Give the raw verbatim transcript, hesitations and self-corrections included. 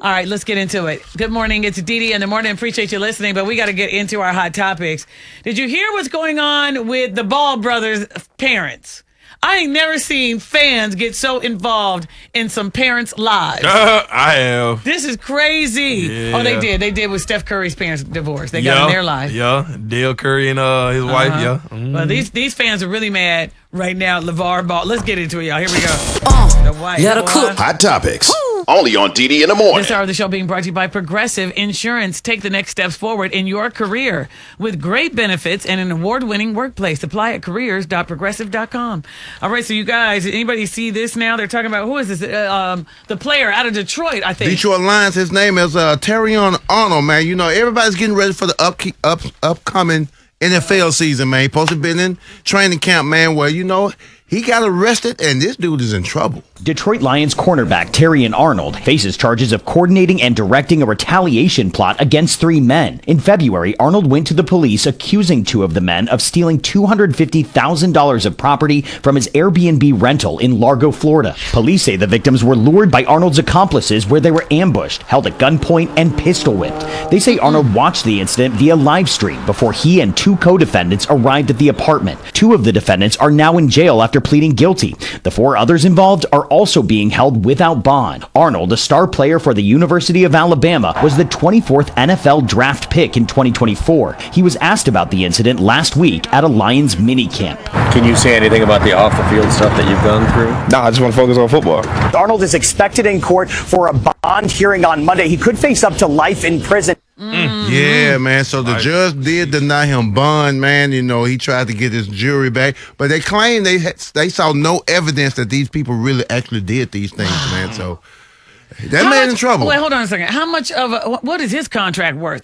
All right, let's get into it. Good morning. It's Dee Dee in the morning. Appreciate you listening, but we got to get into our hot topics. Did you hear what's going on with the Ball brothers' parents? I ain't never seen fans get so involved in some parents' lives. Uh, I have. This is crazy. Yeah. Oh, they did. They did with Steph Curry's parents' divorce. They yeah, got in their life. Yeah, Dale Curry and uh, his Uh-huh. wife, yeah. Mm. Well, these these fans are really mad right now at LeVar Ball. Let's get into it, y'all. Here we go. Uh, the wife. let her boy. cook. Hot topics. Only on D D in the morning. This hour of the show being brought to you by Progressive Insurance. Take the next steps forward in your career with great benefits and an award-winning workplace. Apply at careers dot progressive dot com. All right, so you guys, anybody see this now? They're talking about, who is this? Uh, um, the player out of Detroit, I think. Detroit Lions, his name is uh, Terrion Arnold, man. You know, everybody's getting ready for the up, up upcoming N F L season, man. He supposed to have been in training camp, man, where, you know, he got arrested, and this dude is in trouble. Detroit Lions cornerback Terrion Arnold faces charges of coordinating and directing a retaliation plot against three men. In February, Arnold went to the police accusing two of the men of stealing two hundred fifty thousand dollars of property from his Airbnb rental in Largo, Florida. Police say the victims were lured by Arnold's accomplices, where they were ambushed, held at gunpoint, and pistol whipped. They say Arnold watched the incident via live stream before he and two co-defendants arrived at the apartment. Two of the defendants are now in jail after pleading guilty. The four others involved are also being held without bond. Arnold, a star player for the University of Alabama, was the twenty-fourth N F L draft pick in twenty twenty-four. He was asked about the incident last week at a Lions minicamp. Can you say anything about the off-the-field stuff that you've gone through? No, I just want to focus on football. Arnold is expected in court for a bond hearing on Monday. He could face up to life in prison. Mm-hmm. Yeah, man. So the judge did deny him bond, man. You know, he tried to get his jury back, but they claim they had, they saw no evidence that these people really actually did these things, man. So that How man much- in trouble. Wait, hold on a second. How much of a, what is his contract worth?